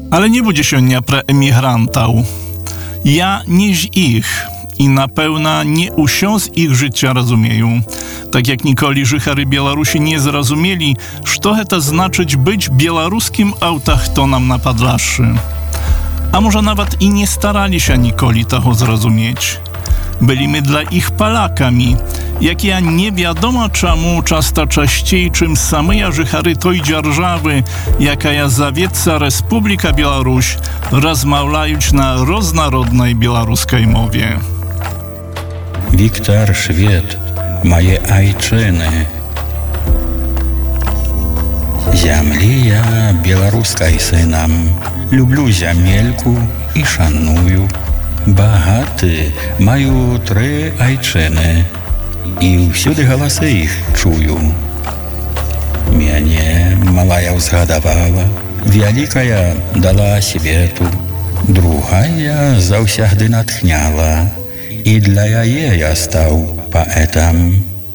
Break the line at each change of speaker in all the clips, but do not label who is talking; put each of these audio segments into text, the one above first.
Ale nie będzie się nie pre emigrantał. Ja nieś ich i na pewno nie usią z ich życia rozumieją. Tak jak nikoli żychary Białorusi nie zrozumieli, co to znaczyć być białoruskim autochtonem na Podlaszy. A może nawet i nie starali się nikoli tego zrozumieć. Byliśmy dla ich Polakami, jak ja nie wiadomo czemu często częściej czym same żychary tej dzierżawy, jaka ja zawiecka Republika Białoruś, rozmawiają na różnorodnej białoruskiej mowie.
Wiktor Szwed, moje ojczyny. Земли я белорусской сынам, люблю земельку и шаную. Багаты маю 3 айчыны, и всюды голосы их чую. Мяне малая узгадавала, вялікая дала свету, другая заўсягды натхняла, и для яе я стаў паэтам.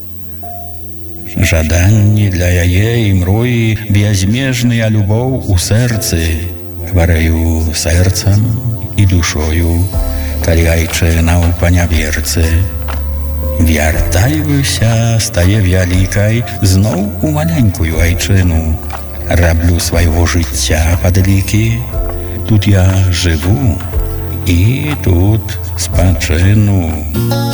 Жаданні для яе і мроі бязмежная любоў у сэрцы, хварэю сэрцам і душою, калі айчына ў паняверцы. Вяртаюся з тае вялікай зноў у маленькую айчыну, раблю свайго жыцця падлікі, тут я жыву і тут спачыну.